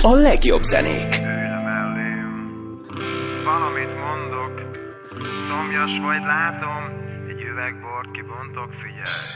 a legjobb zenék. Ülj mellém, valamit mondok, szomjas vagy látom, egy üveg bort kibontok, figyelj.